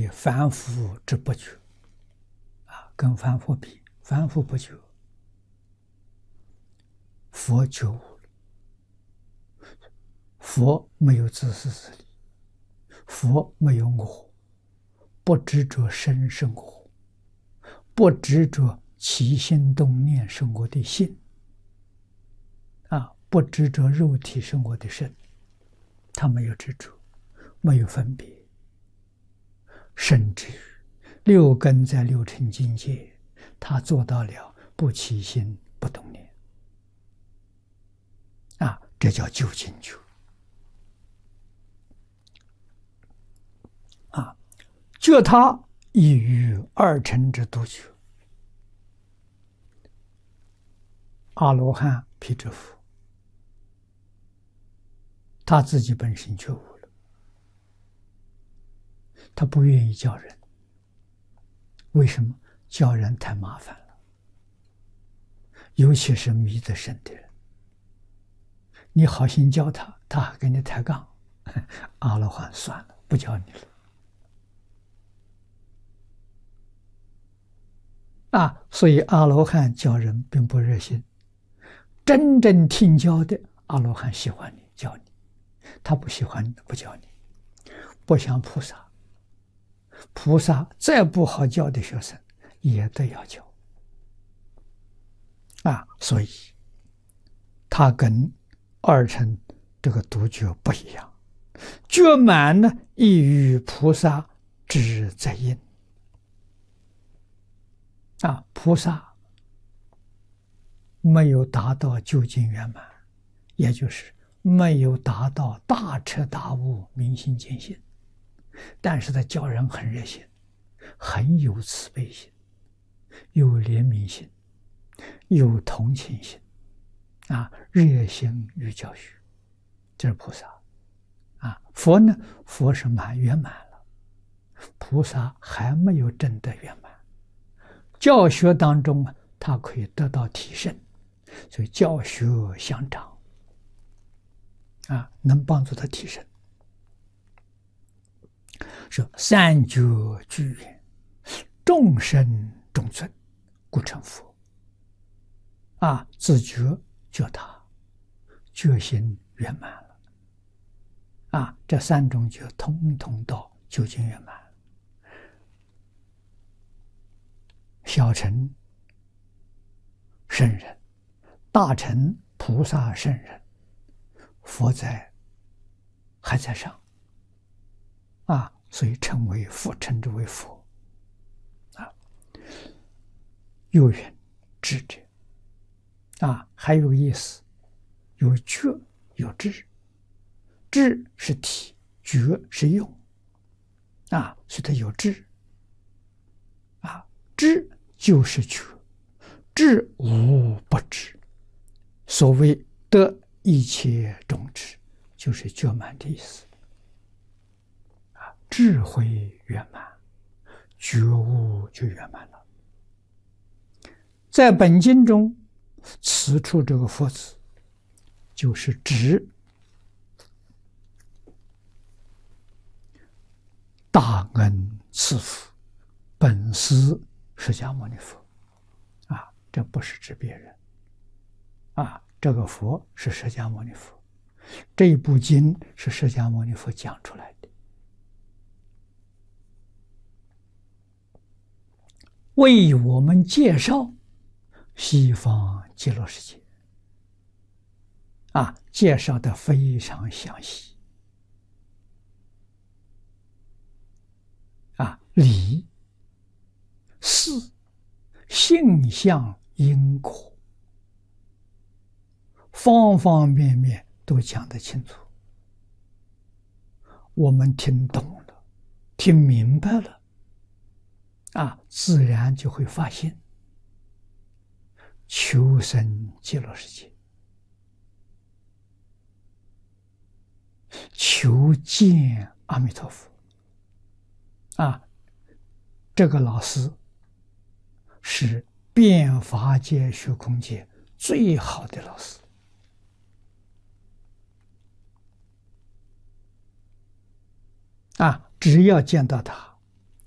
以凡夫之不觉跟凡夫比，凡夫不觉，佛觉悟了。佛没有自私自利，佛没有我，不执着身是我，不执着起心动念是我的心，不执着肉体是我的身，他没有执着，没有分别，甚至六根在六尘境界，他做到了不起心不动念，这叫究竟觉。觉他异于二乘之独觉，阿罗汉、辟支佛，他自己本身觉悟了，他不愿意教人。为什么？教人太麻烦了，尤其是迷得深的人，你好心教他，他还跟你抬杠，阿罗汉算了，不教你了。所以阿罗汉教人并不热心，真正听教的阿罗汉喜欢你，教你，他不喜欢不教你。不像菩萨，菩萨再不好教的学生也得要教所以他跟二乘这个独觉不一样，觉满呢异于菩萨之在因。菩萨没有达到究竟圆满，也就是没有达到大彻大悟、明心见性，但是他教人很热心，很有慈悲心，有怜悯心，有同情心，热心于教学，这是菩萨。佛呢？佛是圆满了，菩萨还没有证得圆满。教学当中他可以得到提升，所以教学相长能帮助他提升。说三觉具圆，众生众尊，故成佛。自觉觉他，觉心圆满了。这三种觉通通到究竟圆满。小乘圣人，大乘菩萨圣人，佛还在上所以称之为佛有缘智者还有意思，有觉有智，智是体，觉是用所以它有智智就是觉，智无不知。所谓得一切种智，就是觉满的意思智慧圆满，觉悟就圆满了。在本经中，此处这个佛字就是指大恩赐福本师释迦牟尼佛这不是指别人这个佛是释迦牟尼佛，这一部经是释迦牟尼佛讲出来的，为我们介绍西方极乐世界介绍的非常详细理事性相因果方方面面都讲得清楚，我们听懂了，听明白了自然就会发现求生极乐世界，求见阿弥陀佛这个老师是遍法界虚空界最好的老师只要见到他，